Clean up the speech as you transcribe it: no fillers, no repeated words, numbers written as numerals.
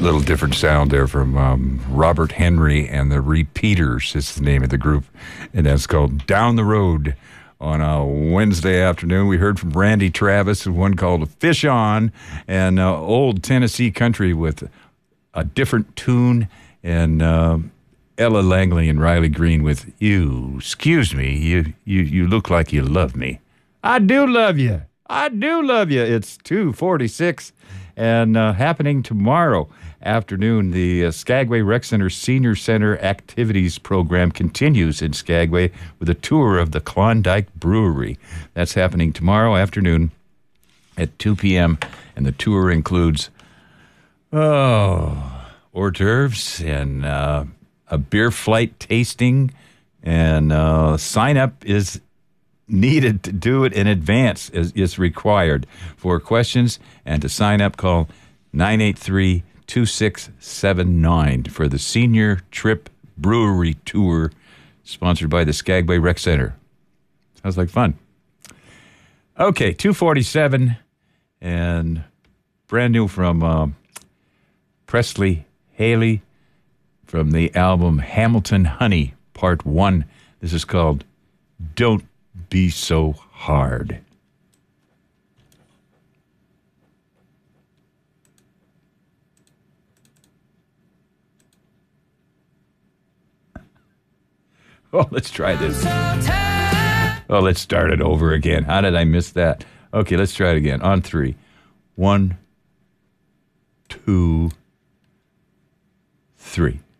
Little different sound there from Robert Henry and the Repeaters is the name of the group, and that's called Down the Road. On a Wednesday afternoon, we heard from Randy Travis, one called Fish On, and old Tennessee country with a different tune, and Ella Langley and Riley Green with You. Excuse me, you look like you love me. I do love you. I do love you. It's 2:46 and happening tomorrow afternoon. The Skagway Rec Center Senior Center Activities Program continues in Skagway with a tour of the Klondike Brewery. That's happening tomorrow afternoon at 2 p.m. And the tour includes hors d'oeuvres and a beer flight tasting. And sign up is needed to do it in advance is required. For questions and to sign up, call 983-2679 for the Senior Trip Brewery Tour, sponsored by the Skagway Rec Center. Sounds like fun. Okay, 2:47, and brand new from Presley Haley from the album Hamilton Honey, Part 1. This is called Don't Be So Hard. Oh, let's try this. Oh, let's start it over again. How did I miss that? Okay, let's try it again. On 3. 1, 2, 3.